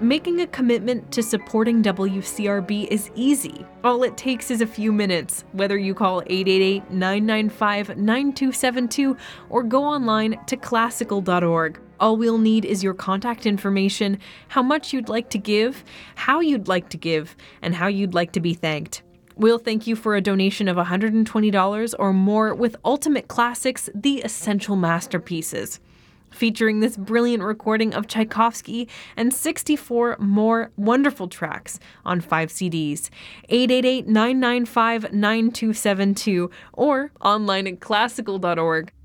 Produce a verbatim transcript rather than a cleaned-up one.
Making a commitment to supporting W C R B is easy. All it takes is a few minutes, whether you call eight eight eight, nine nine five, nine two seven two or go online to classical dot org. All we'll need is your contact information, how much you'd like to give, how you'd like to give, and how you'd like to be thanked. We'll thank you for a donation of one hundred twenty dollars or more with Ultimate Classics, The Essential Masterpieces, featuring this brilliant recording of Tchaikovsky and sixty-four more wonderful tracks on five C Ds. eight eight eight, nine nine five, nine two seven two or online at classical dot org.